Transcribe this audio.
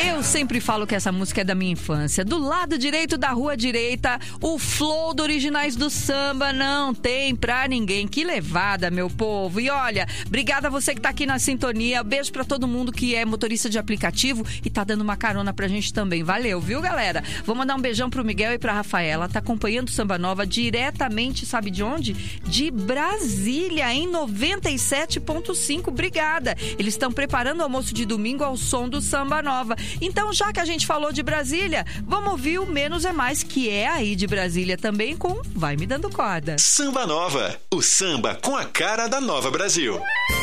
Eu sempre falo que essa música é da minha infância. Do lado direito da rua direita, o flow do Originais do Samba não tem pra ninguém. Que levada, meu povo. E olha, obrigada a você que tá aqui na sintonia. Beijo pra todo mundo que é motorista de aplicativo e tá dando uma carona pra gente também. Valeu, viu, galera? Vou mandar um beijão pro Miguel e pra Rafaela. Tá acompanhando o Samba Nova diretamente, sabe de onde? De Brasília, em 97.5. Obrigada. Eles estão preparando o almoço de domingo ao som do Samba Nova. Então, já que a gente falou de Brasília, vamos ouvir o Menos é Mais, que é aí de Brasília também, com Vai Me Dando Corda. Samba Nova, o samba com a cara da Nova Brasil.